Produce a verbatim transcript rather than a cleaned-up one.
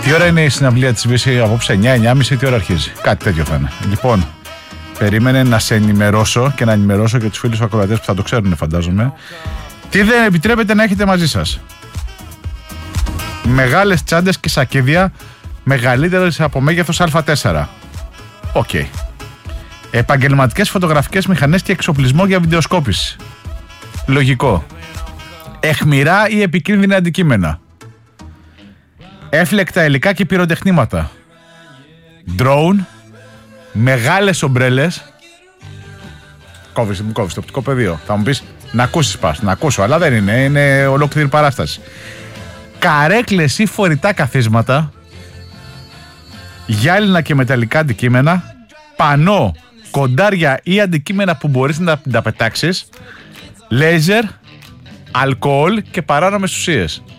Τι ώρα είναι η συναυλία της Βύση απόψε? εννιά, εννιά και μισή, τι ώρα αρχίζει? Κάτι τέτοιο θα είναι. Λοιπόν, περίμενε να σε ενημερώσω και να ενημερώσω και τους φίλους ακροατές που θα το ξέρουν, φαντάζομαι. Τι δεν επιτρέπετε να έχετε μαζί σας? Μεγάλες τσάντες και σακίδια μεγαλύτερες από μέγεθος Α τέσσερα. Οκ. Okay. Επαγγελματικές φωτογραφικές μηχανές και εξοπλισμό για βιντεοσκόπηση. Λογικό. Αιχμηρά ή επικίνδυνα αντικείμενα. Έφλεκτα υλικά και πυροτεχνήματα. Drone. Μεγάλες ομπρέλες. Κόβεις, μου κόβεις το οπτικό πεδίο. Θα μου πεις να ακούσεις πας, να ακούσω, αλλά δεν είναι, είναι ολόκληρη παράσταση. Καρέκλες ή φορητά καθίσματα. Γυάλινα και μεταλλικά αντικείμενα. Πανό, κοντάρια ή αντικείμενα που μπορείς να τα πετάξεις. Λέιζερ, αλκοόλ και παράνομες ουσίες.